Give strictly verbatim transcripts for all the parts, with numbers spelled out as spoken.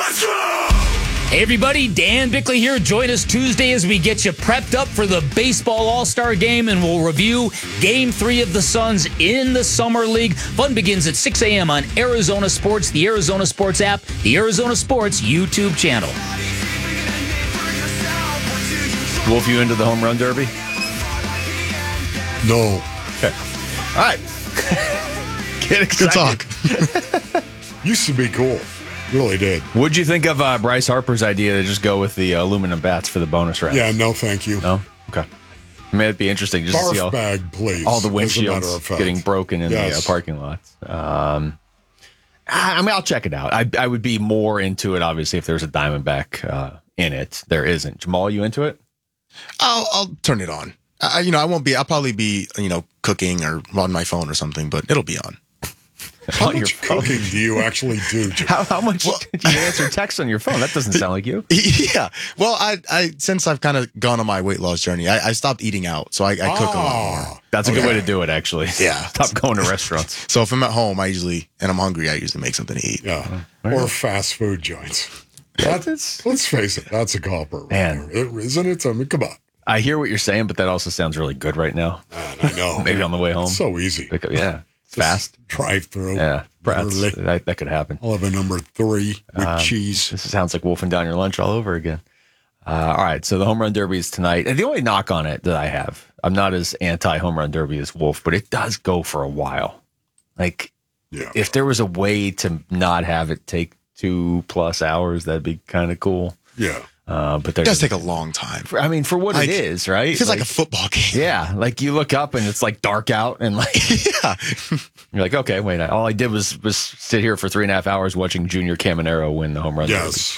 Let's go! Hey everybody, Dan Bickley here. Join us Tuesday as we get you prepped up for the Baseball All-Star Game, and we'll review Game three of the Suns in the Summer League. Fun begins at six a.m. on Arizona Sports, the Arizona Sports app, the Arizona Sports YouTube channel. Wolf, you into the home run derby? No. Okay. All right. Get excited. Good talk. Used to be cool. Really did. What'd you think of uh, Bryce Harper's idea to just go with the uh, aluminum bats for the bonus round? Yeah, no, thank you. No? Okay. I mean, it'd be interesting just Barf to see all, bag, please. all the as a matter windshields of fact. getting broken in Yes. the uh, parking lots. Um, I, I mean, I'll check it out. I, I would be more into it, obviously, if there's a Diamondback uh, in it. There isn't. Jamal, you into it? I'll I'll turn it on. I, you know, I won't be. I'll probably be, you know, cooking or on my phone or something, but it'll be on. How On your much phone? cooking do you actually do, Jim? How, how much did you answer text on your phone? That doesn't sound like you. Yeah. Well, I, I since I've kind of gone on my weight loss journey, I, I stopped eating out, so I, I cook a lot Ah, more. That's a okay. good way to do it, actually. Yeah. Stop going to restaurants. So if I'm at home, I usually and I'm hungry, I usually make something to eat. Yeah. Or fast food joints. That, let's face it, that's a copper. Right Man. there, isn't it? I mean, come on. I hear what you're saying, but that also sounds really good right now. Man, I know. Maybe on the way home. It's so easy. Pick up, yeah. Fast. Drive through. Yeah. Perhaps Literally. that, that could happen. I'll have a number three with Um, cheese. This sounds like wolfing down your lunch all over again. Uh, all right, so the home run derby is tonight. And the only knock on it that I have, I'm not as anti-home run derby as Wolf, but it does go for a while. Like, Yeah. if there was a way to not have it take two plus hours, that'd be kind of cool. Yeah. Uh, but It does there's, take a long time. I mean, for what Like, it is, right? It feels like, a football game. yeah, like you look up and it's like dark out, and like Yeah. you're like, okay, wait, all I did was was sit here for three and a half hours watching Junior Caminero win the home run derby. Yes.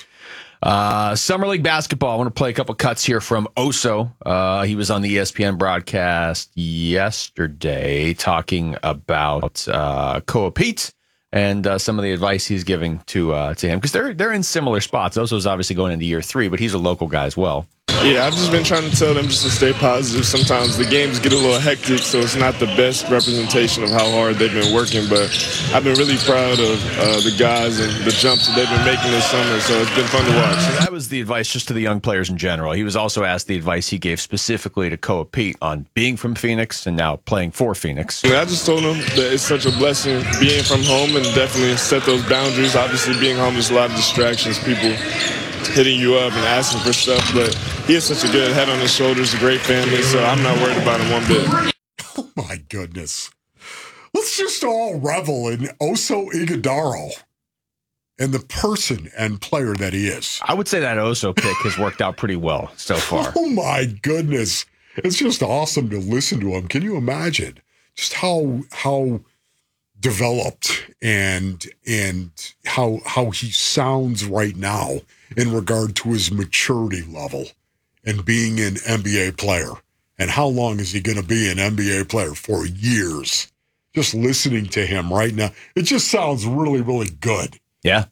Uh, Summer League basketball. I want to play a couple cuts here from Oso. Uh, he was on the E S P N broadcast yesterday talking about uh, Koa Pete and uh, some of the advice he's giving to uh, to him, because they're they're in similar spots. Oso's obviously going into year three, but he's a local guy as well. Yeah, I've just been trying to tell them just to stay positive. Sometimes the games get a little hectic, so it's not the best representation of how hard they've been working. But I've been really proud of uh, the guys and the jumps that they've been making this summer, so it's been fun to watch. So that was the advice just to the young players in general. He was also asked the advice he gave specifically to Koa Pete on being from Phoenix and now playing for Phoenix. I, mean, I just told them that it's such a blessing being from home and definitely set those boundaries. Obviously, being home, there's a lot of distractions, people hitting you up and asking for stuff, but he has such a good head on his shoulders, a great family, so I'm not worried about him one bit. Oh, my goodness. Let's just all revel in Oso Ighodaro and the person and player that he is. I would say that Oso pick has worked out pretty well so far. Oh, my goodness. It's just awesome to listen to him. Can you imagine just how how developed and and how how he sounds right now in regard to his maturity level and being an N B A player? And how long is he going to be an N B A player? For years. Just listening to him right now, it just sounds really, really good. Yeah.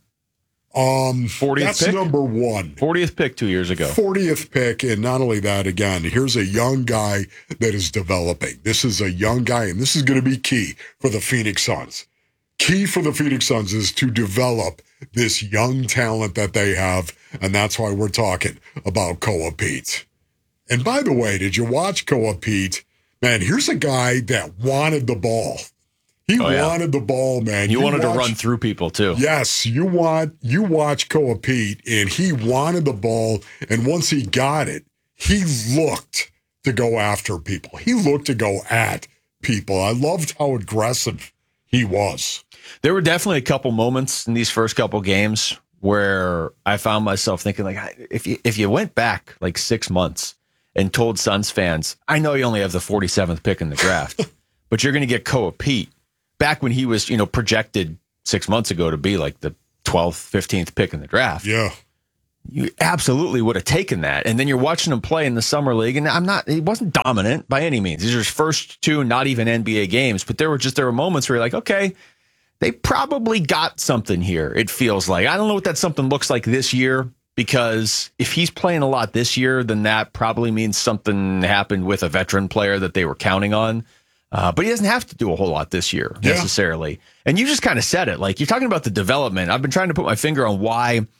Um, fortieth that's pick? number one. fortieth pick two years ago. fortieth pick, and not only that, again, here's a young guy that is developing. This is a young guy, and this is going to be key for the Phoenix Suns. Key for the Phoenix Suns is to develop this young talent that they have, and that's why we're talking about Koa Pete. And by the way, did you watch Koa Pete? Man, here's a guy that wanted the ball. He Oh, yeah. wanted the ball, man. You, wanted watch- to run through people, too. Yes, you want you watch Koa Pete, and he wanted the ball, and once he got it, he looked to go after people. He looked to go at people. I loved how aggressive he was. There were definitely a couple moments in these first couple games where I found myself thinking, like, if you, if you went back like six months and told Suns fans, I know you only have the forty-seventh pick in the draft, but you're going to get Koa Pete. Back when he was, you know, projected six months ago to be like the twelfth, fifteenth pick in the draft. Yeah. You absolutely would have taken that. And then you're watching him play in the summer league, and I'm not, he wasn't dominant by any means. These are his first two, not even N B A games, but there were just, there were moments where you're like, okay, they probably got something here. It feels like, I don't know what that something looks like this year, because if he's playing a lot this year, then that probably means something happened with a veteran player that they were counting on. Uh, but he doesn't have to do a whole lot this year necessarily. Yeah. And you just kind of said it. Like, you're talking about the development. I've been trying to put my finger on why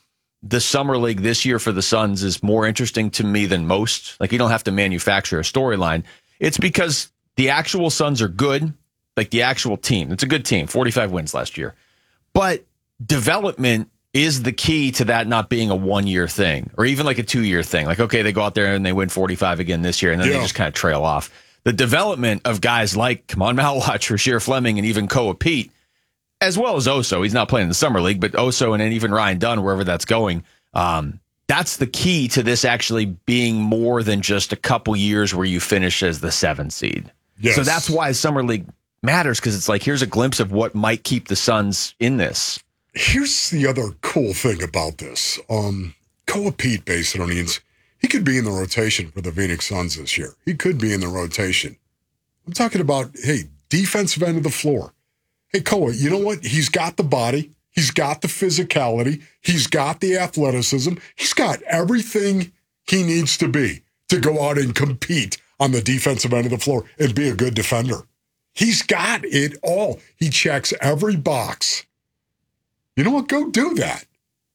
the summer league this year for the Suns is more interesting to me than most. Like, you don't have to manufacture a storyline. It's because the actual Suns are good, like the actual team. It's a good team, forty-five wins last year. But development is the key to that not being a one-year thing or even like a two-year thing. Like, okay, they go out there and they win forty-five again this year, and then yeah. they just kind of trail off. The development of guys like Kamon Malwatch, Rasheer Fleming, and even Koa Pete, as well as Oso. He's not playing in the summer league, but Oso and then even Ryan Dunn, wherever that's going, um, that's the key to this actually being more than just a couple years where you finish as the seven seed. Yes. So that's why summer league matters, because it's like, here's a glimpse of what might keep the Suns in this. Here's the other cool thing about this. Um, Koa Pete, Basinonians, he could be in the rotation for the Phoenix Suns this year. He could be in the rotation. I'm talking about, hey, defensive end of the floor. Hey, Koa, you know what? He's got the body. He's got the physicality. He's got the athleticism. He's got everything he needs to be to go out and compete on the defensive end of the floor and be a good defender. He's got it all. He checks every box. You know what? Go do that.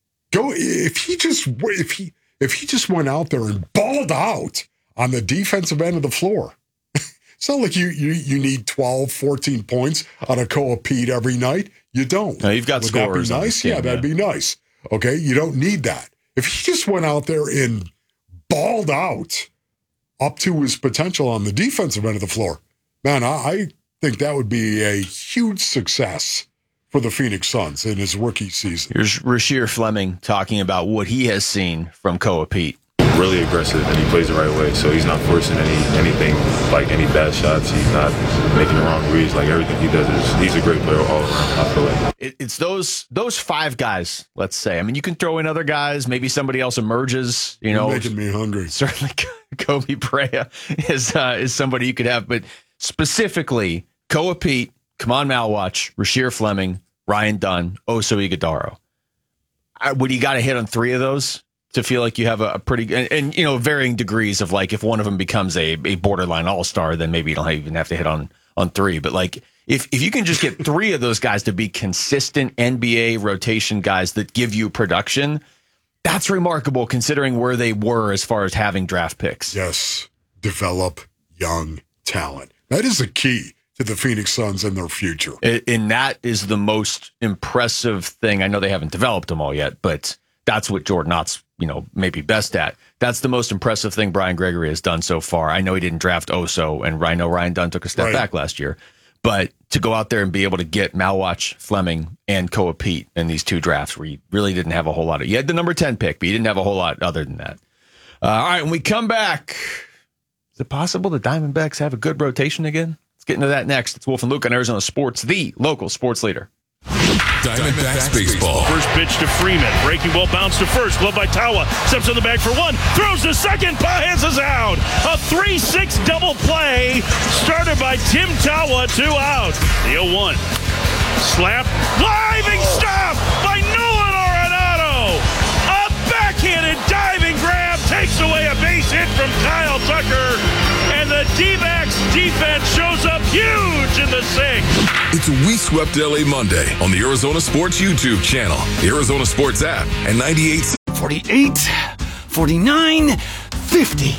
Go if he just if he if he just went out there and balled out on the defensive end of the floor. It's not like you you you need twelve, fourteen points on a Koa Pete every night. You don't. No, you've got Would scores. That be nice? Game, yeah, that'd yeah. be nice. Okay, you don't need that. If he just went out there and balled out up to his potential on the defensive end of the floor, man, I, I think that would be a huge success for the Phoenix Suns in his rookie season. Here's Rasheer Fleming talking about what he has seen from Koa Pete. Really aggressive, and he plays the right way, so he's not forcing any anything like any bad shots. He's not making the wrong reads. Like, everything he does is he's a great player all around, I feel like. It, it's those those five guys, let's say. I mean, you can throw in other guys. Maybe somebody else emerges. You know, You're making me hungry. Certainly, Kobe Brea is uh, is somebody you could have, but specifically Koa Pete, Kamon Malwatch, Rasheer Fleming, Ryan Dunn, Oso Ighodaro. I, would you got to hit on three of those to feel like you have a, a pretty, and, and, you know, varying degrees of, like, if one of them becomes a, a borderline all-star, then maybe you don't even have to hit on, on three. But, like, if, if you can just get three of those guys to be consistent N B A rotation guys that give you production, that's remarkable considering where they were as far as having draft picks. Yes. Develop young talent. That is the key to the Phoenix Suns and their future. And that is the most impressive thing. I know they haven't developed them all yet, but that's what Jordan Knott's, you know, maybe best at. That's the most impressive thing Brian Gregory has done so far. I know he didn't draft Oso, and I know Ryan Dunn took a step right. back last year. But to go out there and be able to get Malwatch, Fleming, and Koa Pete in these two drafts where you really didn't have a whole lot of... You had the number ten pick, but you didn't have a whole lot other than that. Uh, all right, when we come back, is it possible the Diamondbacks have a good rotation again? Let's get into that next. It's Wolf and Luke on Arizona Sports, the local sports leader. Diamondbacks baseball. First pitch to Freeman. Breaking ball bounce to first. Glove by Tawa. Steps on the bag for one. Throws to second. Paez is out. A three six double play started by Tim Tawa. Two out. The oh one. Slap. Diving stop by Nolan Arenado. A backhanded diving grab takes away a base hit from Kyle Tucker. And the D-backs defense shows up huge in the sixth. It's We Swept L A Monday on the Arizona Sports YouTube channel, the Arizona Sports app, and ninety-eight. forty-eight, forty-nine, fifty.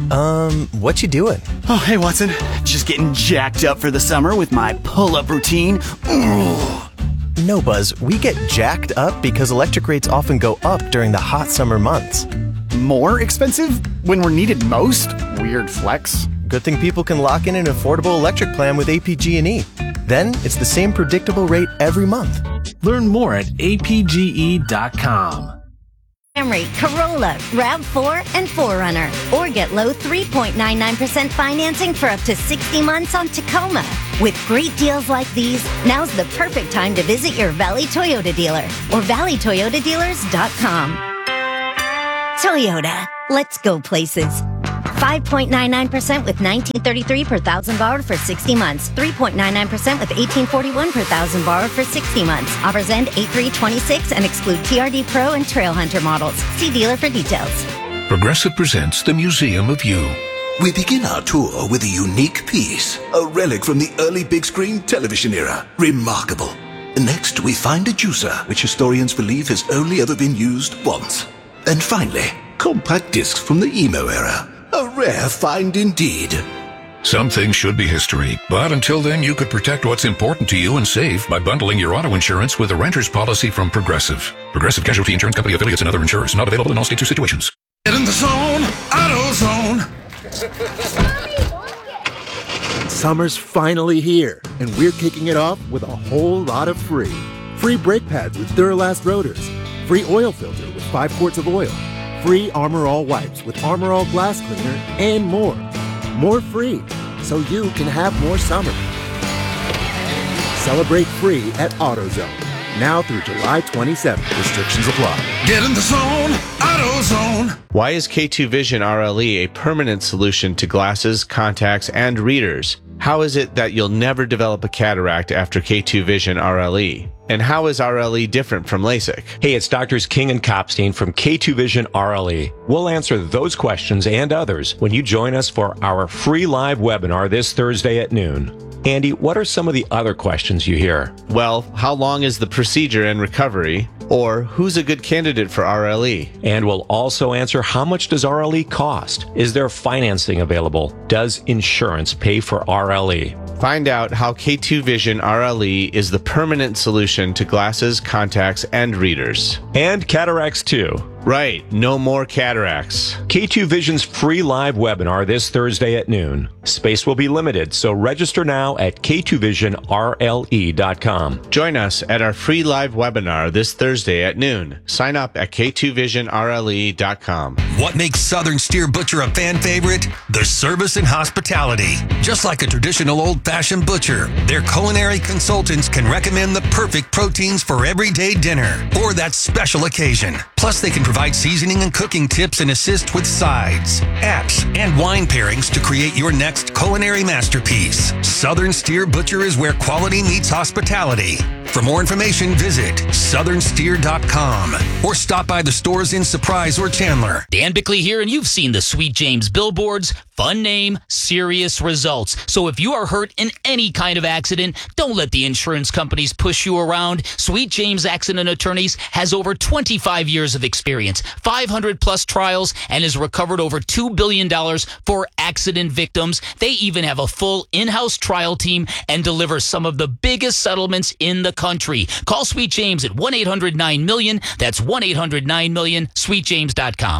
Um, what you doing? Oh, hey, Watson. Just getting jacked up for the summer with my pull-up routine. Ooh. No, Buzz. We get jacked up because electric rates often go up during the hot summer months. More expensive when we're needed most? Weird flex. Good thing people can lock in an affordable electric plan with A P G and E. Then it's the same predictable rate every month. Learn more at A P G E dot com. Camry, Corolla, RAV four, and four runner. Or get low three point nine nine percent financing for up to sixty months on Tacoma. With great deals like these, now's the perfect time to visit your Valley Toyota dealer or valley toyota dealers dot com. Toyota, let's go places. five point nine nine percent with nineteen thirty-three per thousand borrowed for sixty months. three point nine nine percent with eighteen forty-one per thousand borrowed for sixty months. Offers end eight three twenty-six and exclude T R D Pro and Trail Hunter models. See dealer for details. Progressive presents the Museum of You. We begin our tour with a unique piece, a relic from the early big screen television era. Remarkable. Next, we find a juicer, which historians believe has only ever been used once. And finally, compact discs from the emo era. A rare find indeed. Some things should be history, but until then, you could protect what's important to you and save by bundling your auto insurance with a renter's policy from Progressive. Progressive Casualty Insurance Company affiliates and other insurers. Not available in all states or situations. Get in the zone, AutoZone. Summer's finally here, and we're kicking it off with a whole lot of free. Free brake pads with Duralast rotors. Free oil filter with five quarts of oil. Free Armor All wipes with Armor All glass cleaner, and more. More free, so you can have more summer. Celebrate free at AutoZone. Now through July twenty-seventh. Restrictions apply. Get in the zone, AutoZone. Why is K two Vision R L E a permanent solution to glasses, contacts, and readers? How is it that you'll never develop a cataract after K two Vision R L E? And how is R L E different from LASIK? Hey, it's Doctors King and Kopstein from K two Vision R L E. We'll answer those questions and others when you join us for our free live webinar this Thursday at noon. Andy, what are some of the other questions you hear? Well, how long is the procedure and recovery? Or who's a good candidate for R L E? And we'll also answer, how much does R L E cost? Is there financing available? Does insurance pay for R L E? Find out how K two Vision R L E is the permanent solution to glasses, contacts, and readers. And cataracts too. Right, no more cataracts. K two Vision's free live webinar this Thursday at noon. Space will be limited, so register now at K two vision R L E dot com. Join us at our free live webinar this Thursday at noon. Sign up at K two vision R L E dot com. What makes Southern Steer Butcher a fan favorite? The service and hospitality. Just like a traditional old-fashioned butcher, their culinary consultants can recommend the perfect proteins for everyday dinner or that special occasion. Plus, they can provide seasoning and cooking tips and assist with sides, apps, and wine pairings to create your next culinary masterpiece. Southern Steer Butcher is where quality meets hospitality. For more information, visit southern steer dot com or stop by the stores in Surprise or Chandler. Dan Bickley here, and you've seen the Sweet James billboards. Fun name, serious results. So if you are hurt in any kind of accident, don't let the insurance companies push you around. Sweet James Accident Attorneys has over twenty-five years of experience, five hundred plus trials, and has recovered over two billion dollars for accident victims. They even have a full in-house trial team and deliver some of the biggest settlements in the country. Call Sweet James at one eight hundred nine million. That's one eight hundred nine million, sweet james dot com.